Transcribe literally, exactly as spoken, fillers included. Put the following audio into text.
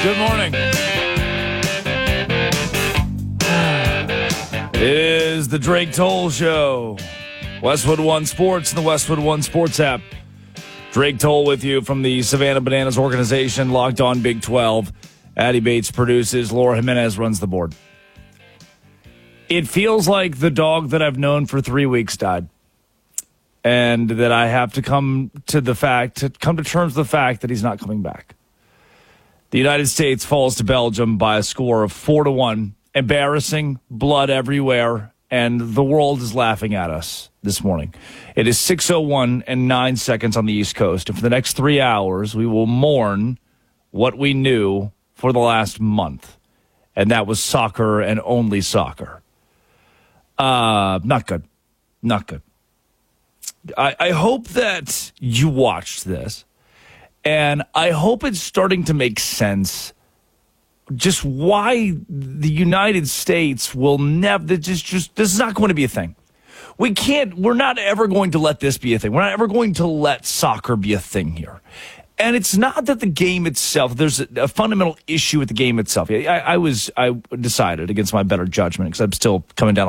Good morning. It is the Drake Toll Show. Westwood One Sports and the Westwood One Sports app. Drake Toll with you from the Savannah Bananas organization, Locked On Big twelve. Addie Bates produces. Laura Jimenez runs the board. It feels like the dog that I've known for three weeks died. And that I have to come to the fact, to come to terms with the fact that he's not coming back. The United States falls to Belgium by a score of four to one. Embarrassing, blood everywhere, and the world is laughing at us this morning. It is six oh one and nine seconds on the East Coast. And for the next three hours, we will mourn what we knew for the last month. And that was soccer and only soccer. Uh, not good. Not good. I, I hope that you watched this, and I hope it's starting to make sense just why the United States will never, just, just, this is not going to be a thing. We can't, we're not ever going to let this be a thing. We're not ever going to let soccer be a thing here. And it's not that the game itself, there's a, a fundamental issue with the game itself. I, I was, I decided against my better judgment, because I'm still coming down